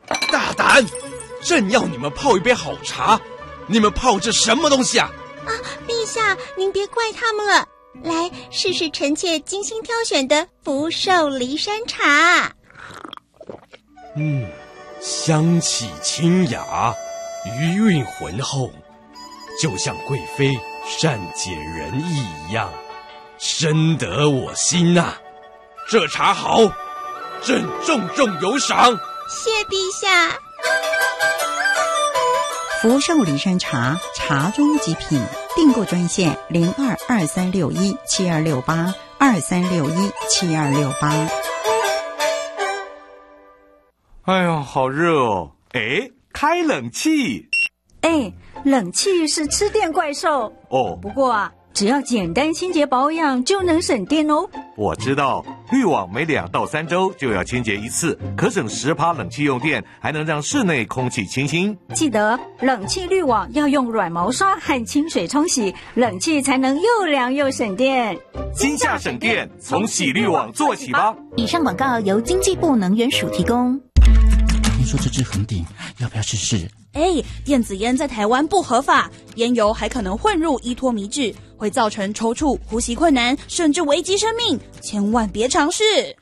大胆！朕要你们泡一杯好茶，你们泡这什么东西啊？ 陛下，您别怪他们了。来，试试臣妾精心挑选的福寿梨山茶。 香气清雅，余韵浑厚，就像贵妃善解人意一样，深得我心呐。这茶好，朕重重有赏。 谢陛下。 福寿梨山茶，茶中极品。订购专线0223617268，23617268。 哎呦，好热哦！哎，开冷气。 冷气是吃电怪兽哦。 不过只要简单清洁保养就能省电哦。 我知道，滤网每2到3周就要清洁一次，可省10%冷气用电，还能让室内空气清新。 记得冷气滤网要用软毛刷和清水冲洗，冷气才能又凉又省电。 今夏省电，从洗滤网做起吧。 以上广告由经济部能源署提供。 听说这支横顶，要不要试试？ 电子烟在台湾不合法，烟油还可能混入依托醚质，会造成抽搐、呼吸困难，甚至危及生命，千万别尝试。